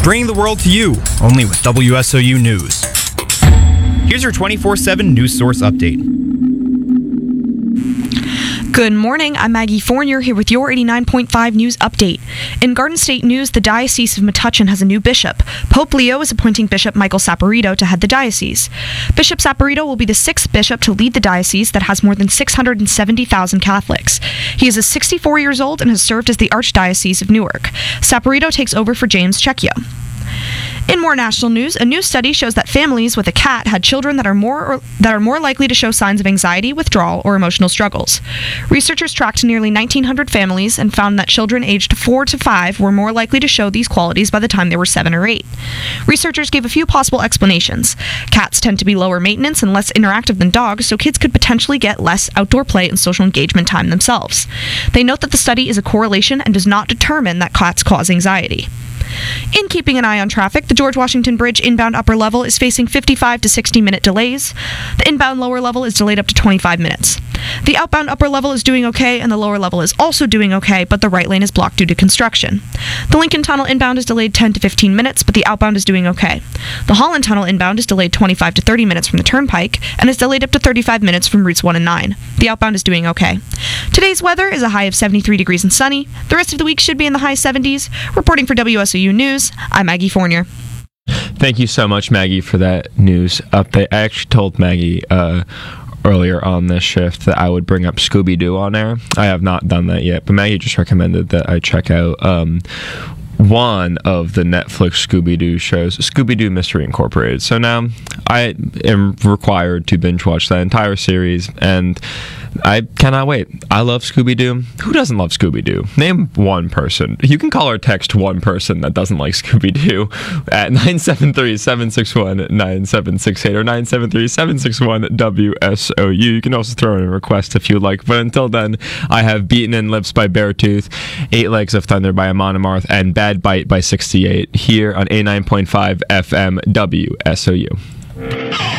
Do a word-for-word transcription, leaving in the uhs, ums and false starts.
bringing the world to you, only with W S O U News. Here's your twenty-four seven news source update. Good morning, I'm Maggie Fournier here with your eighty-nine point five News Update. In Garden State News, the Diocese of Metuchen has a new bishop. Pope Leo is appointing Bishop Michael Saporito to head the diocese. Bishop Saporito will be the sixth bishop to lead the diocese that has more than six hundred seventy thousand Catholics. He is sixty-four years old and has served as the Archdiocese of Newark. Saporito takes over for James Checchio. In more national news, a new study shows that families with a cat had children that are more or, that are more likely to show signs of anxiety, withdrawal, or emotional struggles. Researchers tracked nearly nineteen hundred families and found that children aged four to five were more likely to show these qualities by the time they were seven or eight. Researchers gave a few possible explanations. Cats tend to be lower maintenance and less interactive than dogs, so kids could potentially get less outdoor play and social engagement time themselves. They note that the study is a correlation and does not determine that cats cause anxiety. In keeping an eye on traffic, the George Washington Bridge inbound upper level is facing fifty-five to sixty minute delays. The inbound lower level is delayed up to twenty-five minutes. The outbound upper level is doing okay, and the lower level is also doing okay, but the right lane is blocked due to construction. The Lincoln Tunnel inbound is delayed ten to fifteen minutes, but the outbound is doing okay. The Holland Tunnel inbound is delayed twenty-five to thirty minutes from the turnpike, and is delayed up to thirty-five minutes from routes one and nine. The outbound is doing okay. Today's weather is a high of seventy-three degrees and sunny. The rest of the week should be in the high seventies. Reporting for W S O U News, I'm Maggie Fournier. Thank you so much, Maggie, for that news update. I actually told Maggie uh, earlier on this shift that I would bring up Scooby-Doo on air. I have not done that yet, but Maggie just recommended that I check out um, one of the Netflix Scooby-Doo shows, Scooby-Doo Mystery Incorporated. So now I am required to binge watch that entire series, and I cannot wait. I love Scooby-Doo. Who doesn't love Scooby-Doo? Name one person. You can call or text one person that doesn't like Scooby-Doo at nine seven three, seven six one, nine seven six eight or nine seven three, seven six one, W S O U. You can also throw in a request if you like. But until then, I have Beaten in Lips by Beartooth, Eight Legs of Thunder by Amon Amarth, and Bad Bite by sixty-eight here on eighty-nine point five F M W S O U.